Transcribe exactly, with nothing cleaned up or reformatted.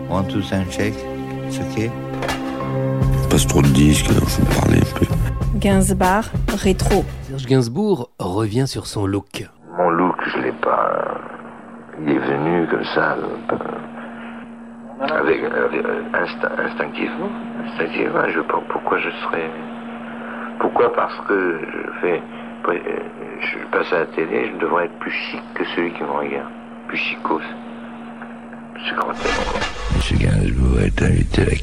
One, two, sound check. It's okay. Il passe trop de disques, alors je vais me parler un peu. Gainsbourg, rétro. Serge Gainsbourg revient sur son look. Mon look, je l'ai pas... Il est venu comme ça, avec, avec instinct, instinctivement. Instinctivement, je pense pourquoi je serais... Pourquoi? Parce que je fais... Je passe à la télé, je devrais être plus chic que celui qui me regarde. Plus chicos. C'est grand. Monsieur Gainsbourg est invité à la